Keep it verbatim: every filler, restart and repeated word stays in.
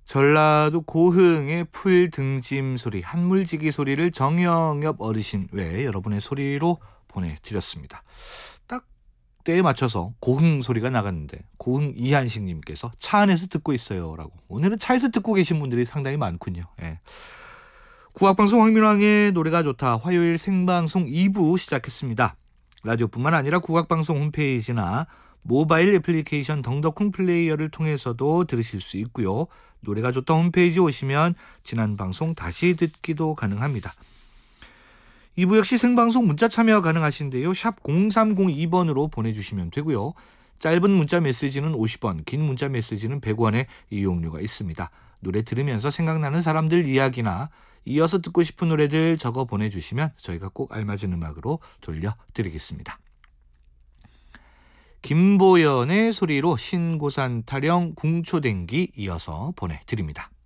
전라도 고흥의 풀 등짐 소리, 한물지기 소리를 정영엽 어르신 외에 여러분의 소리로 보내드렸습니다. 딱 때에 맞춰서 고흥 소리가 나갔는데 고흥 이한식님께서 차 안에서 듣고 있어요 라고. 오늘은 차에서 듣고 계신 분들이 상당히 많군요. 예. 국악방송 황민왕의 노래가 좋다 화요일 생방송 이 부 시작했습니다. 라디오뿐만 아니라 국악방송 홈페이지나 모바일 애플리케이션 덩덕콩 플레이어를 통해서도 들으실 수 있고요. 노래가 좋다 홈페이지 오시면 지난 방송 다시 듣기도 가능합니다. 이 부 역시 생방송 문자 참여 가능하신데요. 샵 공삼공이 번으로 보내주시면 되고요. 짧은 문자 메시지는 오십 원, 긴 문자 메시지는 백 원의 이용료가 있습니다. 노래 들으면서 생각나는 사람들 이야기나 이어서 듣고 싶은 노래들 적어 보내주시면 저희가 꼭 알맞은 음악으로 돌려드리겠습니다. 김보연의 소리로 신고산 타령 궁초댕기 이어서 보내드립니다.